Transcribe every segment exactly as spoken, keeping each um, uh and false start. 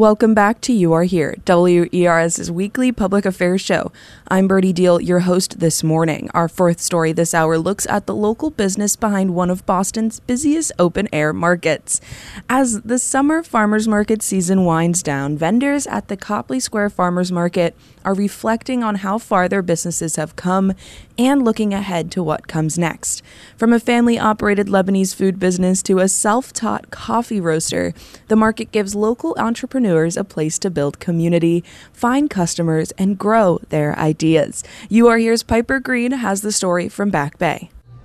Welcome back to You Are Here, W E R S's weekly public affairs show. I'm Birdie Deal, your host this morning. Our fourth story this hour looks at the local business behind one of Boston's busiest open-air markets. As the summer farmers market season winds down, vendors at the Copley Square Farmers Market are reflecting on how far their businesses have come and looking ahead to what comes next. From a family-operated Lebanese food business to a self-taught coffee roaster, the market gives local entrepreneurs a place to build community, find customers, and grow their ideas. You Are Here's Piper Green has the story from Back Bay.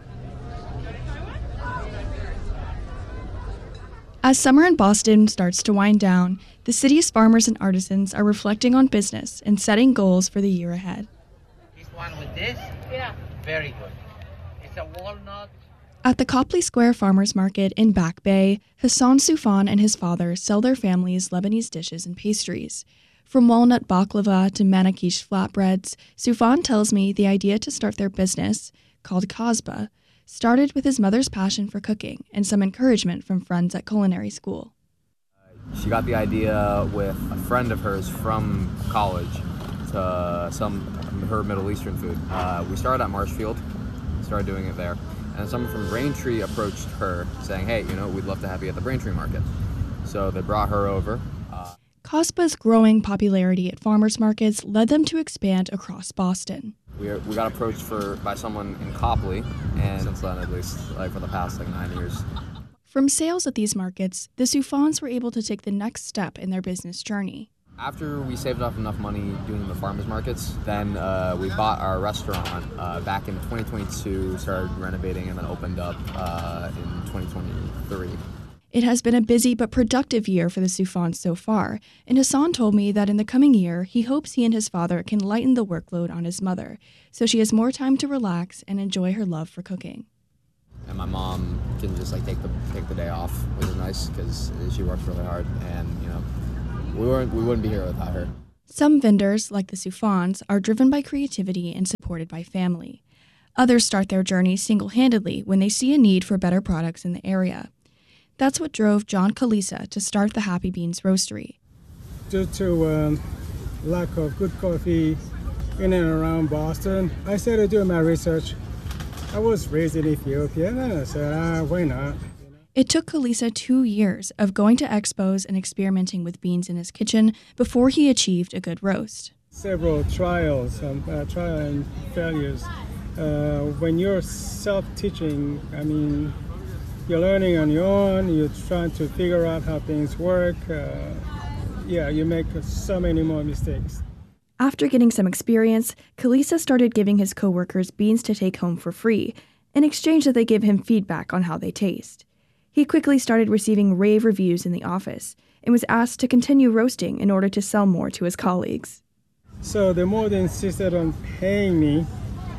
As summer in Boston starts to wind down, the city's farmers and artisans are reflecting on business and setting goals for the year ahead. This one with this? Yeah. Very good. It's a walnut. At the Copley Square Farmers Market in Back Bay, Hassan Soufan and his father sell their family's Lebanese dishes and pastries. From walnut baklava to manakish flatbreads, Soufan tells me the idea to start their business, called Kasba, started with his mother's passion for cooking and some encouragement from friends at culinary school. She got the idea with a friend of hers from college to some her Middle Eastern food. Uh, we started at Marshfield, started doing it there, and someone from Braintree approached her saying, hey, you know, we'd love to have you at the Braintree Market. So they brought her over. Uh, Kasba's growing popularity at farmers markets led them to expand across Boston. We, we got approached for by someone in Copley, and since then, at least, like for the past like nine years. From sales at these markets, the Soufans were able to take the next step in their business journey. After we saved up enough money doing the farmers markets, then uh, we bought our restaurant uh, back in twenty twenty-two, started renovating, and then opened up uh, in twenty twenty-three. It has been a busy but productive year for the Soufans so far, and Hassan told me that in the coming year, he hopes he and his father can lighten the workload on his mother, so she has more time to relax and enjoy her love for cooking. And my mom can just like take the take the day off, which is nice because she works really hard, and you know, we weren't we wouldn't be here without her. Some vendors, like the Soufans, are driven by creativity and supported by family. Others start their journey single-handedly when they see a need for better products in the area. That's what drove John Kalisa to start the Happy Beans Roastery. Due to um, lack of good coffee in and around Boston, I started doing my research. I was raised in Ethiopia, and I said, ah, why not? It took Kalisa two years of going to expos and experimenting with beans in his kitchen before he achieved a good roast. Several trials, um, uh, trial and failures. Uh, when you're self-teaching, I mean, you're learning on your own, you're trying to figure out how things work. Uh, yeah, you make so many more mistakes. After getting some experience, Kalisa started giving his coworkers beans to take home for free, in exchange that they give him feedback on how they taste. He quickly started receiving rave reviews in the office and was asked to continue roasting in order to sell more to his colleagues. So the more they insisted on paying me,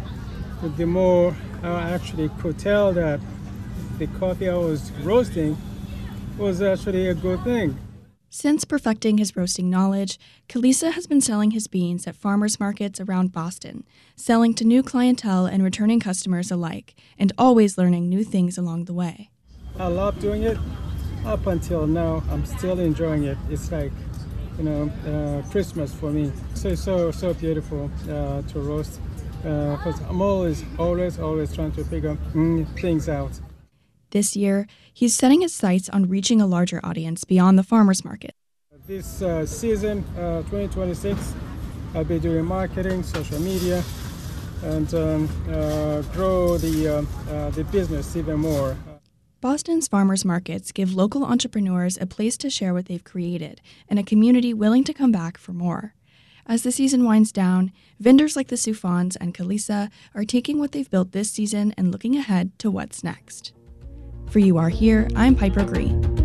the more I actually could tell that the coffee I was roasting was actually a good thing. Since perfecting his roasting knowledge, Kalisa has been selling his beans at farmers markets around Boston, selling to new clientele and returning customers alike, and always learning new things along the way. I love doing it. Up until now, I'm still enjoying it. It's like, you know, uh, Christmas for me. So so so beautiful uh, to roast. Because uh, I'm always, always, always trying to figure mm, things out. This year, he's setting his sights on reaching a larger audience beyond the farmers market. This uh, season, uh, twenty twenty-six, I'll be doing marketing, social media, and um, uh, grow the, uh, uh, the business even more. Boston's farmers markets give local entrepreneurs a place to share what they've created and a community willing to come back for more. As the season winds down, vendors like the Soufans and Kalisa are taking what they've built this season and looking ahead to what's next. For You Are Here, I'm Piper Green.